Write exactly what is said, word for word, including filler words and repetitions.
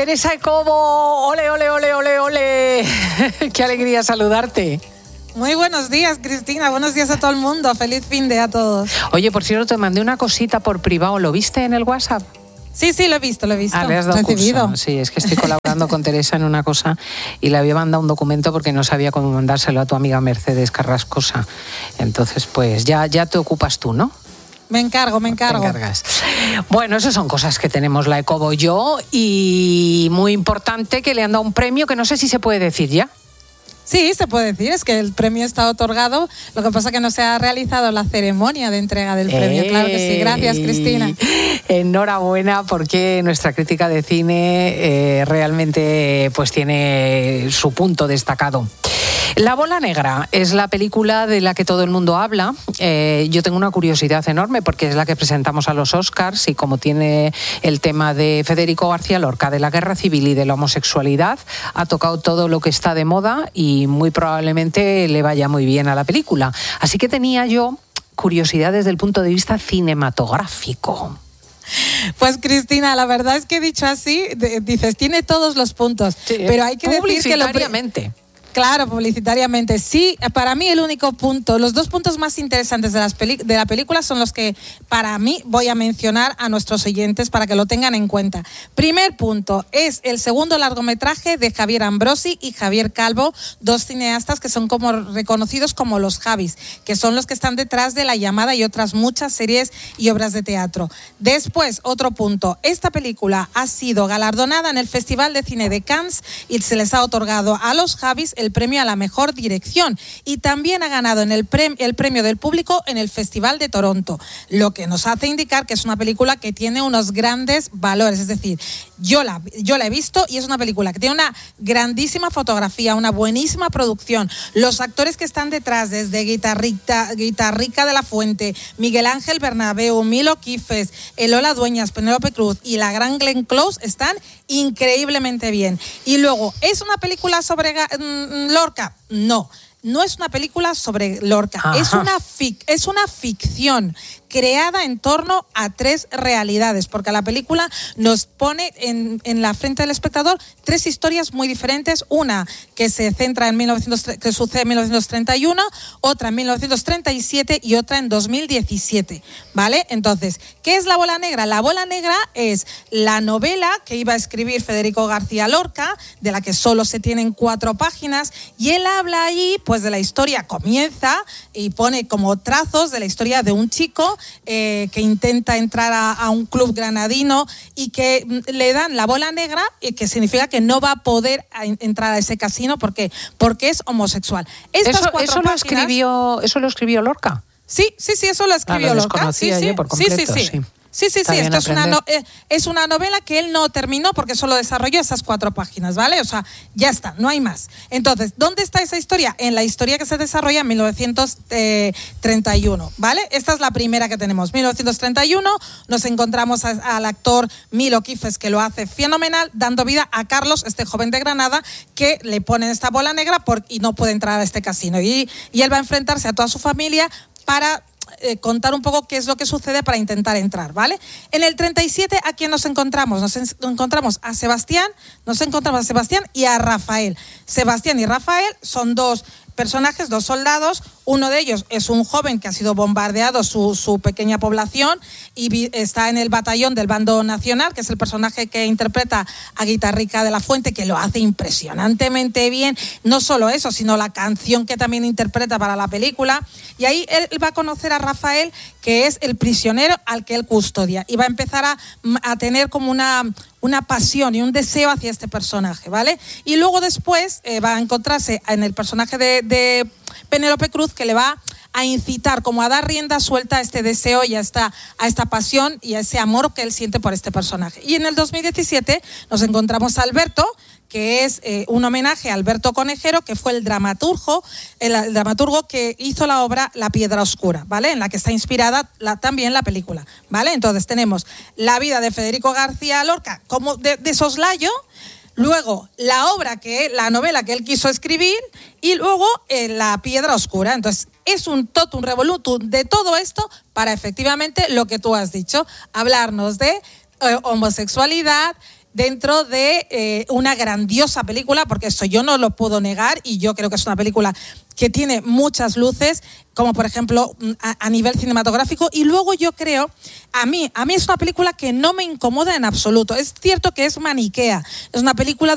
Teresa de Cobo, ole, ole, ole, ole, ole. Qué alegría saludarte. Muy buenos días, Cristina. Buenos días a todo el mundo. Feliz fin de a todos. Oye, por cierto, te mandé una cosita por privado. ¿Lo viste en el WhatsApp? Sí, sí, lo he visto, lo he visto. Ah, le has dado recibido. Curso. Sí, es que estoy colaborando con Teresa en una cosa y le había mandado un documento porque no sabía cómo mandárselo a tu amiga Mercedes Carrascosa. Entonces, pues ya, ya te ocupas tú, ¿no? Me encargo, me encargo. Te encargas. Bueno, esas son cosas que tenemos la Ecobo y yo, y muy importante que le han dado un premio que no sé si se puede decir ya. Sí, se puede decir, es que el premio está otorgado, lo que pasa es que no se ha realizado la ceremonia de entrega del premio. ¡Ey! Claro que sí, gracias, Cristina. Enhorabuena, porque nuestra crítica de cine eh, realmente pues tiene su punto destacado. La bola negra es la película de la que todo el mundo habla. Eh, yo tengo una curiosidad enorme porque es la que presentamos a los Oscars y como tiene el tema de Federico García Lorca, de la guerra civil y de la homosexualidad, ha tocado todo lo que está de moda y muy probablemente le vaya muy bien a la película. Así que tenía yo curiosidad desde el punto de vista cinematográfico. Pues Cristina, la verdad es que dicho así, dices, tiene todos los puntos, sí, pero hay que decir que lo... Claro, publicitariamente. Sí, para mí el único punto, los dos puntos más interesantes de, las peli- de la película son los que para mí voy a mencionar a nuestros oyentes para que lo tengan en cuenta. Primer punto, es el segundo largometraje de Javier Ambrosi y Javier Calvo, dos cineastas que son como reconocidos como los Javis, que son los que están detrás de La Llamada y otras muchas series y obras de teatro. Después, otro punto, esta película ha sido galardonada en el Festival de Cine de Cannes y se les ha otorgado a los Javis el premio a la mejor dirección y también ha ganado en el, pre- el premio del público en el Festival de Toronto, lo que nos hace indicar que es una película que tiene unos grandes valores, es decir, yo la, yo la he visto y es una película que tiene una grandísima fotografía, una buenísima producción, los actores que están detrás, desde Guitarrica, Guitarrica de la Fuente, Miguel Ángel Bernabéu, Milo Quifes, Elola Dueñas, Penélope Cruz y la gran Glenn Close están increíblemente bien. Y luego, ¿es una película sobre Lorca? No, no es una película sobre Lorca, es una, fic- es una ficción creada en torno a tres realidades, porque la película nos pone en, en la frente del espectador tres historias muy diferentes, una que se centra en mil novecientos, que sucede en mil novecientos treinta y uno, otra en mil novecientos treinta y siete y otra en dos mil diecisiete, ¿vale? Entonces, ¿qué es La Bola Negra? La Bola Negra es la novela que iba a escribir Federico García Lorca, de la que solo se tienen cuatro páginas, y él habla ahí, pues de la historia, comienza y pone como trazos de la historia de un chico Eh, que intenta entrar a, a un club granadino y que le dan la bola negra, y que significa que no va a poder a entrar a ese casino porque, porque es homosexual. Estas ¿Eso, cuatro eso, lo páginas, escribió, ¿Eso lo escribió Lorca? Sí, sí, sí, eso lo escribió ah, lo Lorca. Sí, sí, por completo, sí, sí, sí. sí. Sí, sí, sí, esto es una, no, eh, es una novela que él no terminó porque solo desarrolló esas cuatro páginas, ¿vale? O sea, ya está, no hay más. Entonces, ¿dónde está esa historia? En la historia que se desarrolla en mil novecientos treinta y uno, ¿vale? Esta es la primera que tenemos. mil novecientos treinta y uno, nos encontramos a, al actor Milo Quifes, que lo hace fenomenal, dando vida a Carlos, este joven de Granada, que le ponen esta bola negra por, y no puede entrar a este casino. Y, y él va a enfrentarse a toda su familia para Eh, contar un poco qué es lo que sucede para intentar entrar, ¿vale? En el treinta y siete, ¿a quién nos encontramos? Nos en- encontramos a Sebastián, nos encontramos a Sebastián y a Rafael. Sebastián y Rafael son dos personajes, dos soldados. Uno de ellos es un joven que ha sido bombardeado su, su pequeña población y vi, está en el batallón del bando nacional, que es el personaje que interpreta a Guitarrica de la Fuente, que lo hace impresionantemente bien. No solo eso, sino la canción que también interpreta para la película. Y ahí él va a conocer a Rafael, que es el prisionero al que él custodia, y va a empezar a, a tener como una... una pasión y un deseo hacia este personaje, ¿vale? Y luego después eh, va a encontrarse en el personaje de, de Penélope Cruz, que le va a incitar, como a dar rienda suelta a este deseo y a esta, a esta pasión y a ese amor que él siente por este personaje. Y en el dos mil diecisiete nos encontramos a Alberto, que es eh, un homenaje a Alberto Conejero, que fue el dramaturgo, el, el dramaturgo que hizo la obra La Piedra Oscura, ¿vale? En la que está inspirada la, también la película, ¿vale? Entonces tenemos la vida de Federico García Lorca como de, de soslayo, luego la obra, que la novela que él quiso escribir, y luego eh, La Piedra Oscura. Entonces es un totum revolutum de todo esto para efectivamente lo que tú has dicho, hablarnos de eh, homosexualidad, dentro de eh, una grandiosa película, porque eso yo no lo puedo negar y yo creo que es una película que tiene muchas luces, como por ejemplo a, a nivel cinematográfico, y luego yo creo, a mí, a mí es una película que no me incomoda en absoluto. Es cierto que es maniquea, es una película